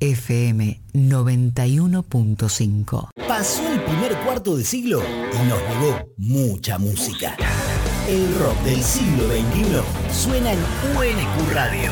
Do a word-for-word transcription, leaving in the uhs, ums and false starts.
F M noventa y uno punto cinco. Pasó el primer cuarto de siglo y nos legó mucha música. El rock del siglo veintiuno suena en U N Q Radio.